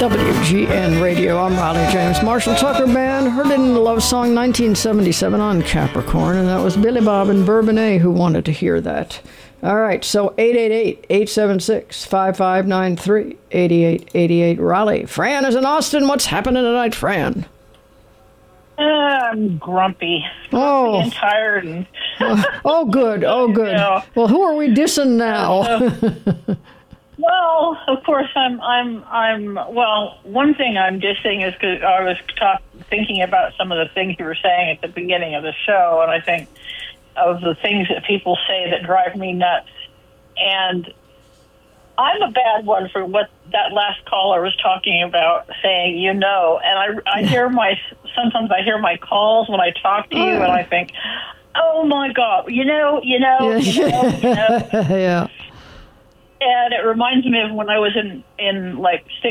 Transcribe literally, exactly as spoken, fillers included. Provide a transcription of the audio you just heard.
W G N Radio. I'm Riley James. Marshall Tucker Band heard it in the love song nineteen seventy-seven on Capricorn, and that was Billy Bob and Bourbonnais who wanted to hear that. All right, so eight eight eight, eight seven six, five five nine three, eight eight eight eight. Raleigh. Fran is in Austin. What's happening tonight, Fran? Uh, I'm grumpy. Oh. Grumpy and tired. And oh, oh, good. Oh, good. You know. Well, who are we dissing now? Uh, well, of course, I'm, I'm, I'm, well, one thing I'm dissing is because I was talk, thinking about some of the things you were saying at the beginning of the show, and I think of the things that people say that drive me nuts. And I'm a bad one for what that last caller was talking about, saying, you know, and I, I hear my, sometimes I hear my calls when I talk to you, and I think, oh my God, you know, you know, you know, you know. Yeah. And it reminds me of when I was in, in like sixth